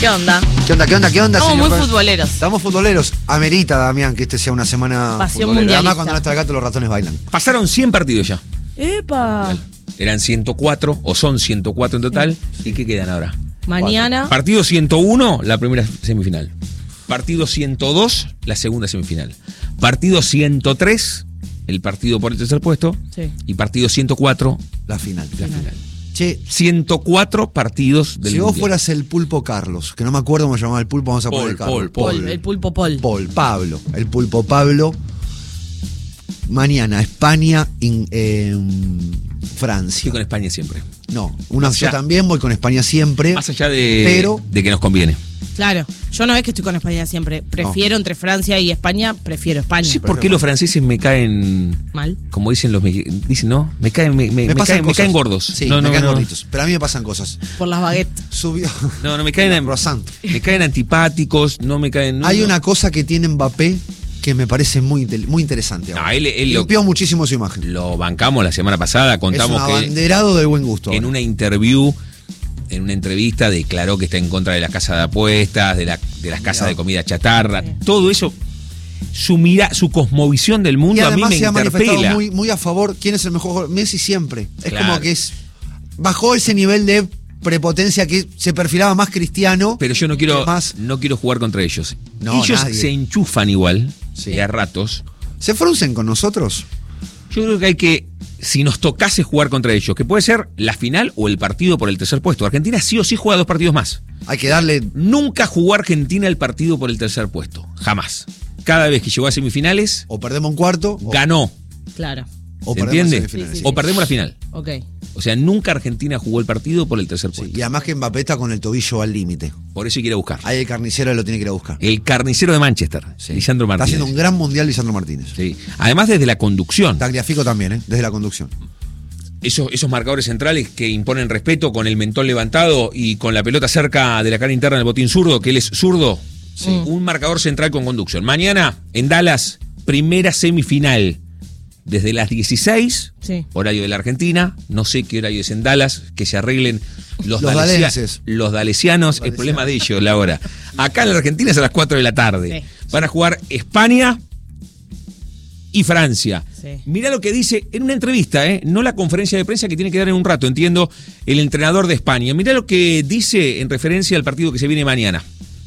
¿Qué onda? ¿Qué onda, Estamos señor? muy futboleros. Estamos futboleros. Amerita, Damián, que este sea una semana Pasión futbolera. mundialista. Además, cuando no está el gato, los ratones bailan. Pasaron 100 partidos ya. ¡Epa! Eran 104, o son 104 en total. ¿Y qué quedan ahora? Mañana. Partido 101, la primera semifinal. Partido 102, la segunda semifinal. Partido 103, el partido por el tercer puesto. Sí. Y partido 104, La final. la final. Che, 104 partidos del si vos Mundial. fueras el Pulpo Carlos, que no me acuerdo cómo se llamaba el pulpo, vamos a poner Carlos. Paul, el pulpo Paul. Pablo. El Pulpo Pablo. Mañana, España, Francia. Estoy con España siempre. No, Más yo allá- también voy con España siempre. Más allá de, Pero- de que nos conviene. Claro, yo no es que estoy con España siempre. Prefiero entre Francia y España, prefiero España. No sé por qué los franceses me caen, Mal. como dicen los dicen, ¿no? Me caen, me pasan caen, me cosas. caen gordos. Sí, no, me no, caen no. gorditos. Pero a mí me pasan cosas. Por las baguettes. Subió. No, me caen, Croissant. me caen antipáticos, no me caen. No, Hay no. una cosa que tiene Mbappé que me parece muy interesante. No, ahora. él lo, Limpió muchísimo su imagen. lo bancamos la semana pasada, Es contamos un que abanderado del buen gusto. en ahora. una interview, en una entrevista, declaró que está en contra de las casas de apuestas, de las casas de comida chatarra, todo eso. Su cosmovisión del mundo Y a mí además me se ha manifestado interpela. muy a favor. ¿Quién es el mejor jugador? Messi siempre. Es Claro. como que bajó ese nivel de prepotencia que se perfilaba más cristiano. Pero yo no quiero, Más, no quiero jugar contra ellos. No, Ellos nadie. se enchufan igual, Sí. a ratos. ¿Se fruncen con nosotros? Yo creo que hay que, si nos tocase jugar contra ellos, que puede ser la final o el partido por el tercer puesto. Argentina sí o sí juega 2 partidos más. Hay que darle. Nunca jugó Argentina el partido por el tercer puesto. Jamás. Cada vez que llegó a semifinales, O perdemos un cuarto. ganó. Claro. O ¿Se perdemos entiende? semifinales, Sí, sí. O perdemos la final. Ok. O sea, nunca Argentina jugó el partido por el tercer Sí, puesto. y además que Mbappé está con el tobillo al límite. Por eso hay que ir a buscar. Ahí el carnicero lo tiene que ir a buscar. El carnicero de Manchester, Sí. Lisandro Está Martínez. haciendo un gran mundial Lisandro Martínez. Sí. Además, desde la conducción. Tagliafico también, desde la conducción. Esos marcadores centrales que imponen respeto con el mentón levantado y con la pelota cerca de la cara interna del botín zurdo, que él es zurdo. Un marcador central con conducción. Mañana, en Dallas, primera semifinal. Desde las 16, Sí. horario de la Argentina. No sé qué horario es en Dallas, que se arreglen los dalenses. Los dalesianos, es problema de ellos la hora. Acá en la Argentina es a las 4 de la tarde. Sí. Van a jugar España y Francia. Sí. Mirá lo que dice en una entrevista, no la conferencia de prensa que tiene que dar en un rato, entiendo, el entrenador de España. Mirá lo que dice en referencia al partido que se viene mañana.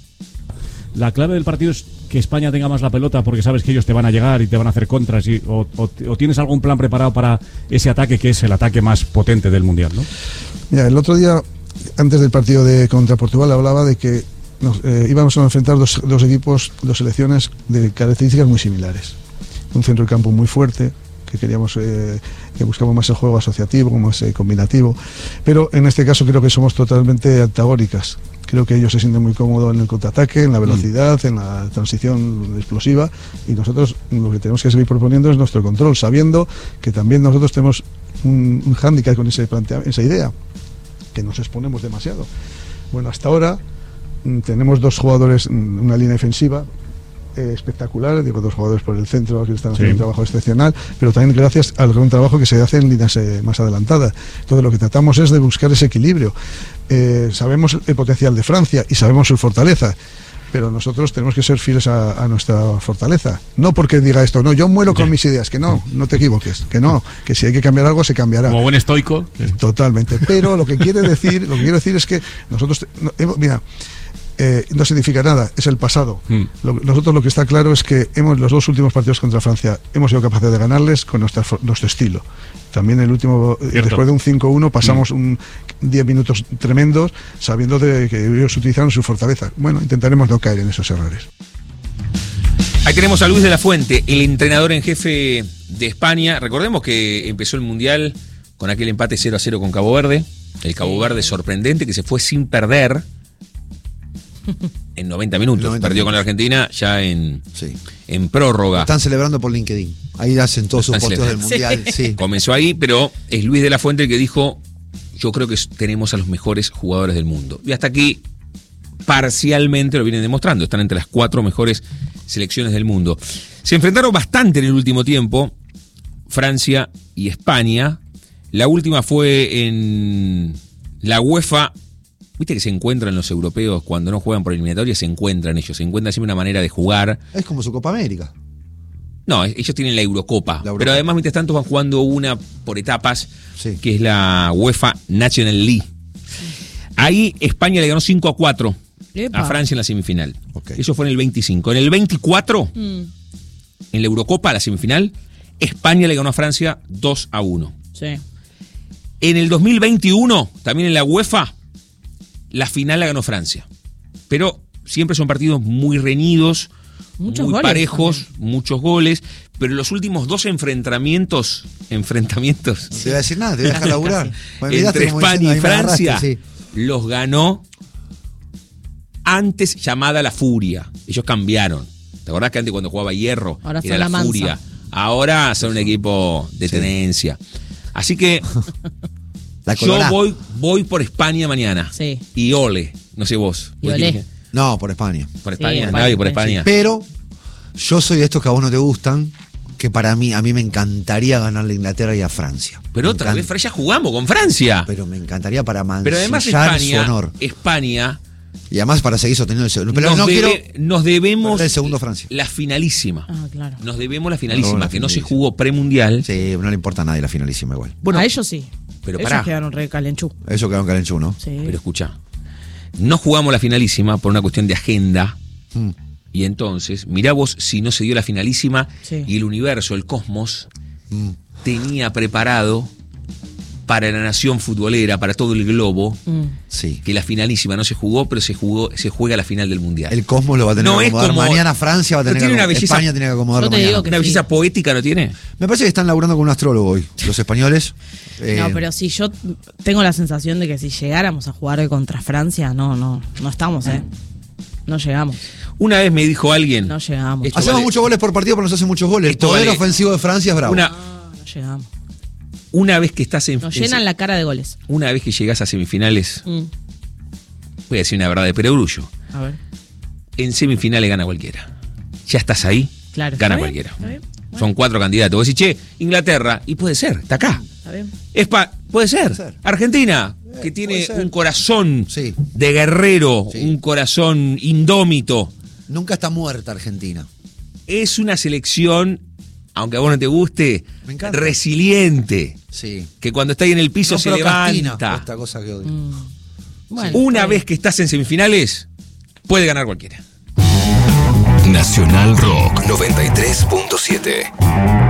La clave del partido es que España tenga más la pelota porque sabes que ellos te van a llegar y te van a hacer contras o tienes algún plan preparado para ese ataque que es el ataque más potente del Mundial, ¿no? Mira, el otro día, antes del partido contra Portugal, hablaba de que íbamos a enfrentar dos equipos, dos selecciones de características muy similares. Un centro de campo muy fuerte, que queríamos, que buscamos más el juego asociativo, más combinativo, pero en este caso creo que somos totalmente antagónicas. Creo que ellos se sienten muy cómodos en el contraataque, en la velocidad, en la transición explosiva, y nosotros lo que tenemos que seguir proponiendo es nuestro control, sabiendo que también nosotros tenemos un hándicap con esa idea, que nos exponemos demasiado. Bueno, hasta ahora tenemos dos jugadores, una línea defensiva espectacular, digo, dos jugadores por el centro que están haciendo un trabajo excepcional, pero también gracias al gran trabajo que se hace en líneas más adelantadas. Entonces lo que tratamos es de buscar ese equilibrio. Sabemos el potencial de Francia y sabemos su fortaleza, pero nosotros tenemos que ser fieles a nuestra fortaleza. No porque diga esto, no, yo muero con mis ideas, que no te equivoques, que si hay que cambiar algo se cambiará. Como buen estoico. Totalmente. Pero lo que quiero decir es que nosotros, mira, no significa nada, es el pasado. Nosotros lo que está claro es que los dos últimos partidos contra Francia hemos sido capaces de ganarles con nuestro estilo. También el último, después de un 5-1, pasamos 10 minutos tremendos sabiendo que ellos utilizaron su fortaleza. Bueno, intentaremos no caer en esos errores. Ahí tenemos a Luis de la Fuente, el entrenador en jefe de España. Recordemos que empezó el Mundial con aquel empate 0-0 con Cabo Verde. El Cabo Verde sorprendente que se fue sin perder en 90 minutos. Perdió con la Argentina ya en prórroga. Están celebrando por LinkedIn. Ahí hacen todos sus posteos del Mundial. Sí. Comenzó ahí, pero es Luis de la Fuente el que dijo: yo creo que tenemos a los mejores jugadores del mundo. Y hasta aquí parcialmente lo vienen demostrando. Están entre las 4 mejores selecciones del mundo. Se enfrentaron bastante en el último tiempo Francia y España. La última fue en la UEFA Viste que se encuentran los europeos cuando no juegan por eliminatoria, se encuentran siempre una manera de jugar. Es como su Copa América. No, ellos tienen la Eurocopa, La Eurocopa. pero además mientras tanto van jugando una por etapas, Sí. que es la UEFA National League. Ahí España le ganó 5-4 Epa. a Francia en la semifinal. Ok. Eso fue en el 25. En el 24, en la Eurocopa, la semifinal, España le ganó a Francia 2-1. Sí. En el 2021, también en la UEFA, la final la ganó Francia. Pero siempre son partidos muy reñidos, Muchos muy goles parejos, muchos goles. Pero los últimos dos enfrentamientos No te voy a decir nada, te voy a dejar laburar. Me olvidaste entre como España diciendo, y ahí me agarraste, Francia, sí. los ganó antes llamada la Furia. Ellos cambiaron. ¿Te acordás que antes cuando jugaba Hierro Ahora era son la la Mansa. Furia? Ahora son un equipo de Sí. tenencia. Así que La yo Colorá. voy por España mañana. Sí. Y ole, no sé vos. Y ¿Vos olé. qué? No, por España. Por Sí, España, España, nadie por sí. España. Pero yo soy de estos que a vos no te gustan, que a mí me encantaría ganarle a Inglaterra y a Francia. Pero Me otra vez, encanta. ya jugamos con Francia. Pero me encantaría para Pero además mancillar su honor. España Y además para seguir sosteniendo el segundo. Pero nos, no quiero nos debemos perder el segundo Francia. la finalísima. Ah, claro. Nos debemos la finalísima, No, la que no se finalísima. jugó premundial. Sí, no le importa a nadie la finalísima igual. Bueno, A ellos sí. pero ellos pará. quedaron re calenchú. Eso quedó en Calenchú, ¿no? Sí. Pero escucha, no jugamos la finalísima por una cuestión de agenda. Mm. Y entonces, mirá vos si no se dio la finalísima Sí. y el universo, el cosmos, Mm. tenía preparado para la nación futbolera, para todo el globo, Sí. que la finalísima no se jugó, pero se juega la final del Mundial. El Cosmos lo va a tener No que es acomodar. como- Mañana Francia va a no tener tiene que una belleza- España tiene que acomodarlo Yo te mañana. digo que ¿Una belleza sí. poética no tiene? Me parece que están laburando con un astrólogo hoy, los españoles. No, pero si yo tengo la sensación de que si llegáramos a jugar hoy contra Francia, no estamos, No llegamos. Una vez me dijo alguien... No llegamos. Esto Hacemos vale- muchos goles por partido, pero nos hacen muchos goles. El Esto poder vale- ofensivo de Francia es bravo. No llegamos. Una vez que estás en... Nos llenan la cara de goles. Una vez que llegás a semifinales, voy a decir una verdad de perogrullo, A ver. en semifinales gana cualquiera. Ya estás ahí, Claro. gana ¿Está bien? cualquiera. ¿Está bien? Bueno. Son 4 candidatos. Vos decís, che, Inglaterra, y puede ser, está acá. Está bien. Puede ser. Puede ser. Argentina, que tiene puede ser. un corazón Sí. de guerrero, Sí. un corazón indómito. Nunca está muerta Argentina. Es una selección, aunque a vos no te guste, Me encanta. resiliente. Sí. Que cuando está ahí en el piso No se procrastina, levanta. esta cosa que odio. Bueno, Una está vez bien. que estás en semifinales, puede ganar cualquiera. Nacional Rock 93.7.